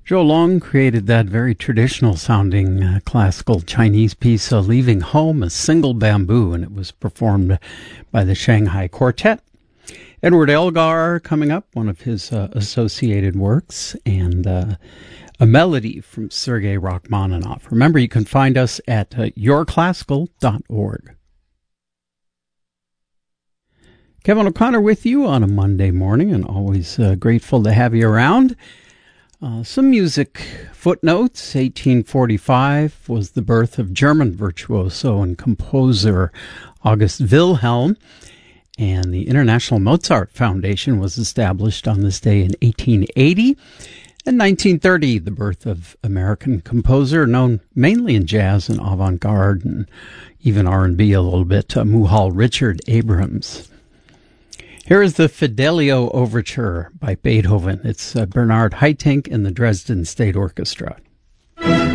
Zhou Long created that very traditional-sounding classical Chinese piece, Leaving Home, a Single Bamboo, and it was performed by the Shanghai Quartet. Edward Elgar coming up, one of his associated works, and a melody from Sergei Rachmaninoff. Remember, you can find us at yourclassical.org. Kevin O'Connor with you on a Monday morning, and always grateful to have you around. Some music footnotes. 1845 was the birth of German virtuoso and composer August Wilhelm, and the International Mozart Foundation was established on this day in 1880. In 1930, the birth of American composer known mainly in jazz and avant-garde and even R&B a little bit, Muhal Richard Abrams. Here is the Fidelio Overture by Beethoven. It's Bernard Haitink and the Dresden State Orchestra.